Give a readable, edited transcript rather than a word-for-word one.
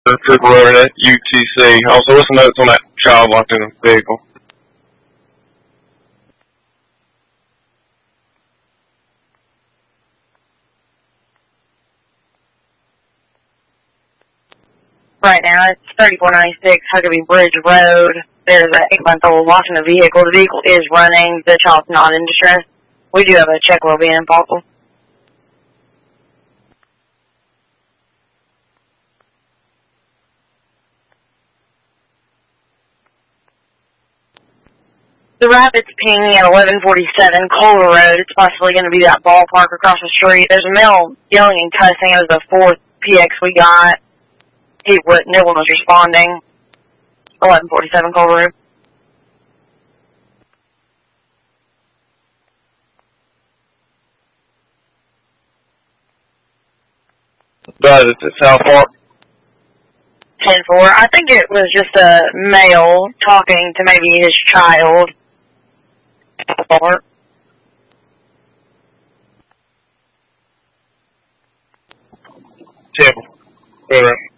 Triple Road at UTC. Also, what's the notes on that child locked in a vehicle? Right now, it's 3496 Huckabee Bridge Road. There's an 8-month-old lost in the vehicle. The vehicle is running. The child's not in distress. We do have a check well-being impossible. The Rapids pinging at 1147 Kohler Road. It's possibly going to be that ballpark across the street. There's a male yelling and cussing. It was the 4th PX we got. No one was responding. 1147 Kohler Road. It's how far? 10-4. I think it was just a male talking to maybe his child. 10. All right.